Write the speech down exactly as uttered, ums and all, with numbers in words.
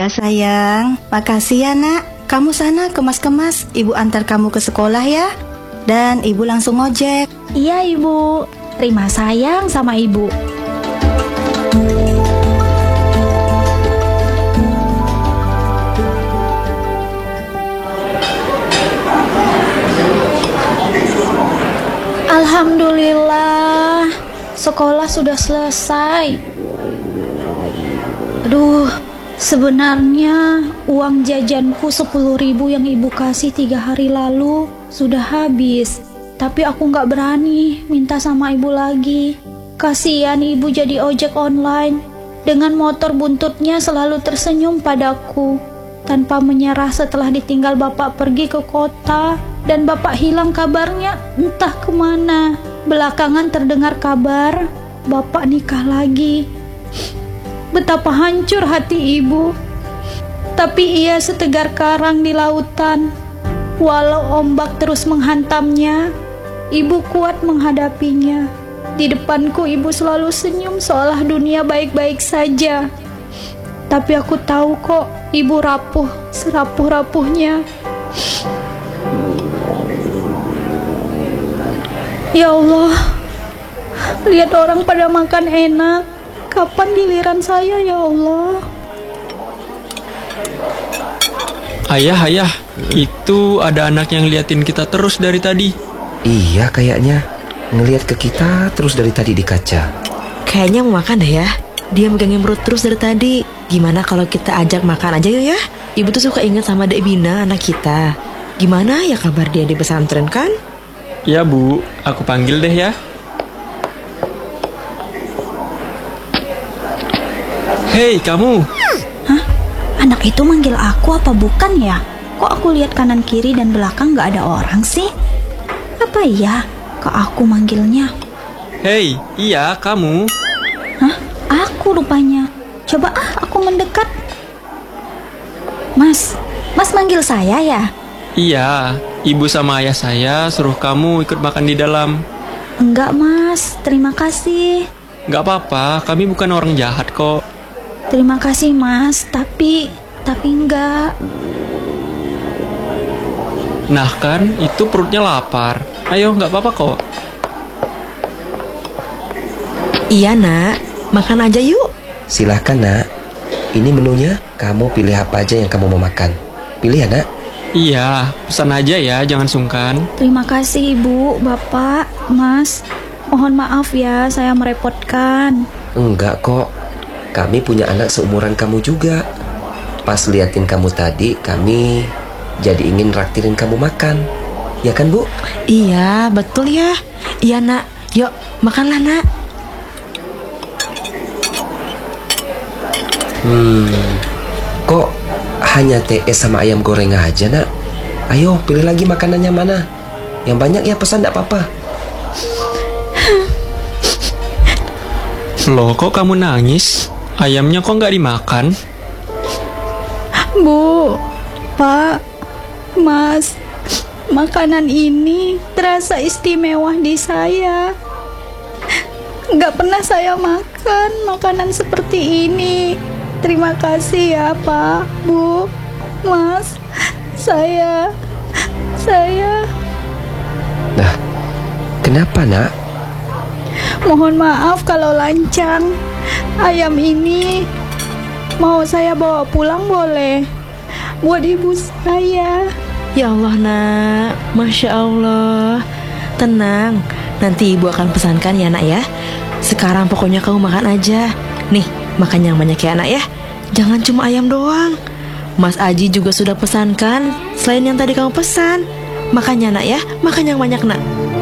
Ya sayang, makasih ya nak. Kamu sana kemas-kemas, ibu antar kamu ke sekolah ya. Dan ibu langsung ojek. Iya ibu, terima sayang sama ibu. Alhamdulillah, sekolah sudah selesai. Aduh, sebenarnya uang jajanku sepuluh ribu yang ibu kasih tiga hari lalu sudah habis. Tapi aku gak berani minta sama ibu lagi. Kasihan ibu jadi ojek online. Dengan motor buntutnya selalu tersenyum padaku. Tanpa menyerah setelah ditinggal bapak pergi ke kota. Dan bapak hilang kabarnya entah kemana. Belakangan terdengar kabar bapak nikah lagi. Betapa hancur hati ibu. Tapi ia setegar karang di lautan. Walau ombak terus menghantamnya, ibu kuat menghadapinya. Di depanku ibu selalu senyum seolah dunia baik-baik saja. Tapi aku tahu kok ibu rapuh serapuh-rapuhnya. Ya Allah, lihat orang pada makan enak. Kapan giliran saya ya Allah? Ayah, ayah, itu ada anak yang liatin kita terus dari tadi. Iya kayaknya, ngelihat ke kita terus dari tadi di kaca. Kayaknya mau makan deh ya. Dia megangin perut terus dari tadi. Gimana kalau kita ajak makan aja yuk ya? Ibu tuh suka ingat sama Dek Bina, anak kita. Gimana ya kabar dia di pesantren kan? Ya Bu, aku panggil deh ya. Hei kamu. Hah? Anak itu manggil aku apa bukan ya? Kok aku lihat kanan kiri dan belakang gak ada orang sih? Apa iya kok aku manggilnya? Hei, iya kamu. Hah? Aku rupanya. Coba ah aku mendekat. Mas, Mas manggil saya ya? Iya, ibu sama ayah saya suruh kamu ikut makan di dalam. Enggak mas, terima kasih. Gak apa-apa, kami bukan orang jahat kok. Terima kasih mas, tapi Tapi enggak. Nah kan, itu perutnya lapar. Ayo, gak apa-apa kok. Iya nak, makan aja yuk. Silahkan nak. Ini menunya, kamu pilih apa aja yang kamu mau makan. Pilih ya nak. Iya, pesan aja ya, jangan sungkan. Terima kasih ibu, bapak, mas. Mohon maaf ya, saya merepotkan. Enggak kok. Kami punya anak seumuran kamu juga. Pas liatin kamu tadi, kami jadi ingin raktirin kamu makan. Ya kan Bu? Iya, betul ya. Iya nak, yuk makanlah nak. Hmm, kok hanya T S sama ayam goreng aja nak? Ayo pilih lagi makanannya mana. Yang banyak ya pesan gak apa-apa. Loh kok kamu nangis? Ayamnya kok gak dimakan? Bu, Pak, Mas, makanan ini terasa istimewa di saya. Gak pernah saya makan makanan seperti ini. Terima kasih ya Pak, Bu, Mas. Saya Saya Nah, kenapa nak? mohon maaf kalau lancang. Ayam ini mau saya bawa pulang boleh? Buat ibu saya. Ya Allah nak, Masya Allah. Tenang, nanti ibu akan pesankan ya nak ya. Sekarang pokoknya kamu makan aja. Nih, makan yang banyak ya nak ya. Jangan cuma ayam doang. Mas Aji juga sudah pesankan selain yang tadi kamu pesan. Makannya nak ya, makan yang banyak nak.